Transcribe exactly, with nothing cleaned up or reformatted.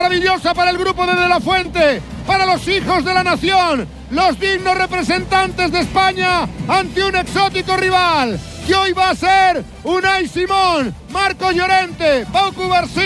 Maravillosa para el grupo de De La Fuente, para los hijos de la nación, los dignos representantes de España ante un exótico rival, que hoy va a ser Unai Simón, Marcos Llorente, Pau Cubarsí.